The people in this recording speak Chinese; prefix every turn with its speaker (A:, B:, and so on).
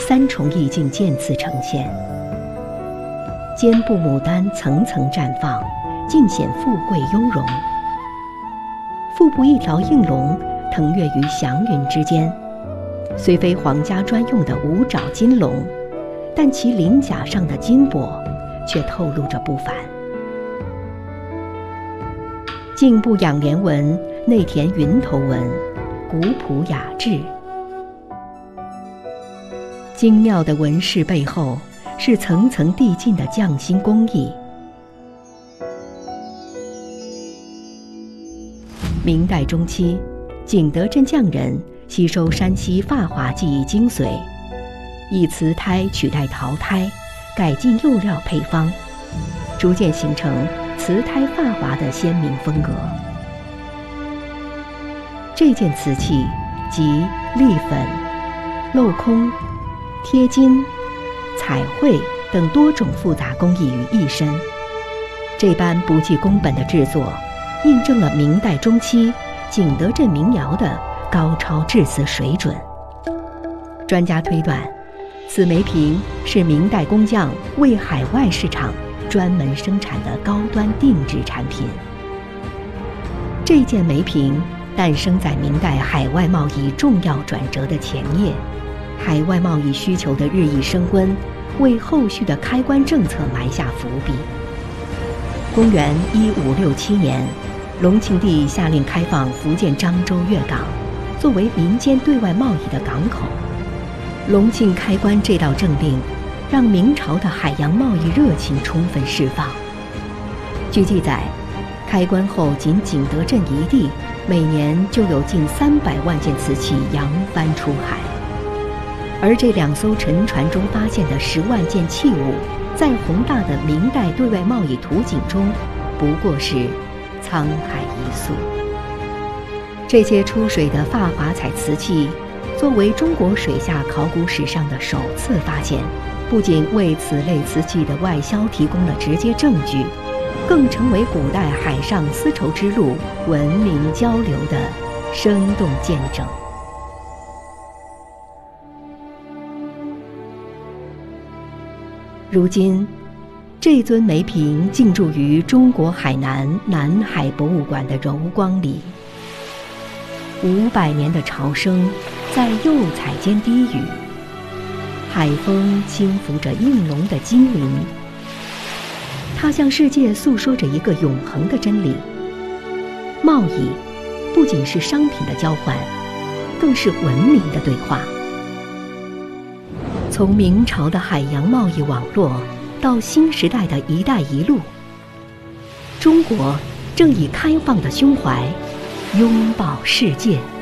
A: 3重意境渐次呈现。肩部牡丹层层绽放，尽显富贵雍容。腹部一条应龙腾跃于祥云之间，虽非皇家专用的5爪金龙，但其鳞甲上的金箔却透露着不凡。颈部仰莲纹，内填云头纹，古朴雅致。精妙的纹饰背后，是层层递进的匠心工艺。明代中期，景德镇匠人吸收山西发华技艺精髓，以瓷胎取代陶胎，改进釉料配方，逐渐形成瓷胎发华的鲜明风格。这件瓷器集立粉、镂空、贴金、彩绘等多种复杂工艺于一身，这般不计工本的制作，印证了明代中期景德镇民窑的高超制瓷水准。专家推断，此梅瓶是明代工匠为海外市场专门生产的高端定制产品。这件梅瓶诞生在明代海外贸易重要转折的前夜，海外贸易需求的日益升温，为后续的开关政策埋下伏笔。公元1567年，隆庆帝下令开放福建漳州粤港，作为民间对外贸易的港口。隆庆开关这道政令，让明朝的海洋贸易热情充分释放。据记载，开关后仅景德镇一地，每年就有近300万件瓷器扬帆出海。而这2艘沉船中发现的10万件器物，在宏大的明代对外贸易图景中，不过是沧海一粟。这些出水的发华彩瓷器，作为中国水下考古史上的首次发现，不仅为此类瓷器的外销提供了直接证据，更成为古代海上丝绸之路文明交流的生动见证。如今，这尊梅瓶静驻于中国海南南海博物馆的柔光里。500年的潮声在釉彩间低语，海风轻拂着应龙的金鳞。它向世界诉说着一个永恒的真理：贸易不仅是商品的交换，更是文明的对话。从明朝的海洋贸易网络到新时代的一带一路，中国正以开放的胸怀拥抱世界。